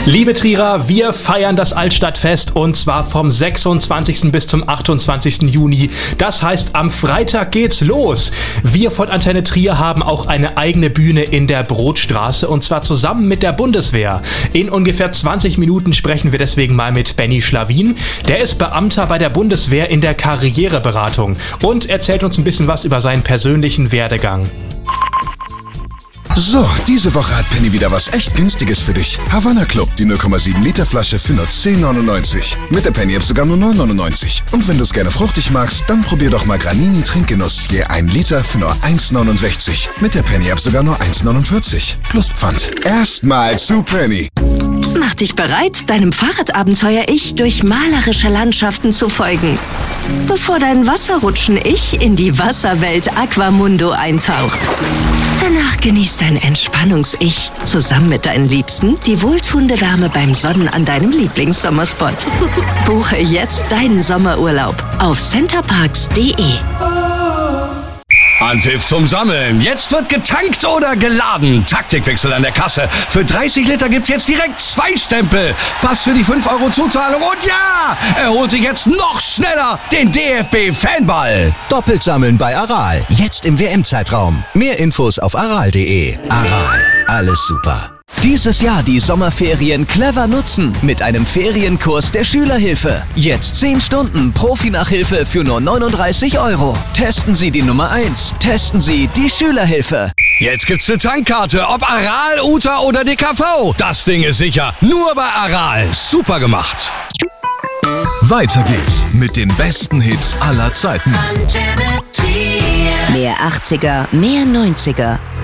Liebe Trierer, wir feiern das Altstadtfest und zwar vom 26. bis zum 28. Juni. Das heißt, am Freitag geht's los. Wir von Antenne Trier haben auch eine eigene Bühne in der Brotstraße und zwar zusammen mit der Bundeswehr. In ungefähr 20 Minuten sprechen wir deswegen mal mit Benny Schlawin. Der ist Beamter bei der Bundeswehr in der Karriereberatung und erzählt uns ein bisschen was über seinen persönlichen Werdegang. So, diese Woche hat Penny wieder was echt Günstiges für dich. Havanna Club, die 0,7 Liter Flasche für nur 10,99. Mit der Penny-App sogar nur 9,99. Und wenn du es gerne fruchtig magst, dann probier doch mal Granini Trinkgenuss. Je 1 Liter für nur 1,69. Mit der Penny-App sogar nur 1,49. Plus Pfand. Erstmal zu Penny. Mach dich bereit, deinem Fahrradabenteuer-Ich durch malerische Landschaften zu folgen. Bevor dein Wasserrutschen-Ich in die Wasserwelt Aquamundo eintaucht. Danach genießt dein Entspannungs-Ich zusammen mit deinen Liebsten die wohltuende Wärme beim Sonnen an deinem Lieblingssommerspot. Buche jetzt deinen Sommerurlaub auf centerparks.de. Anpfiff zum Sammeln. Jetzt wird getankt oder geladen. Taktikwechsel an der Kasse. Für 30 Liter gibt's jetzt direkt 2 Stempel. Pass für die 5 € Zuzahlung. Und ja, er holt sich jetzt noch schneller den DFB-Fanball. Doppelt sammeln bei Aral. Jetzt im WM-Zeitraum. Mehr Infos auf aral.de. Aral. Alles super. Dieses Jahr die Sommerferien clever nutzen mit einem Ferienkurs der Schülerhilfe. Jetzt 10 Stunden Profi-Nachhilfe für nur 39 €. Testen Sie die Nummer 1. Testen Sie die Schülerhilfe. Jetzt gibt's eine Tankkarte, ob Aral, Uta oder DKV. Das Ding ist sicher. Nur bei Aral. Super gemacht. Weiter geht's mit den besten Hits aller Zeiten. Mehr 80er, mehr 90er.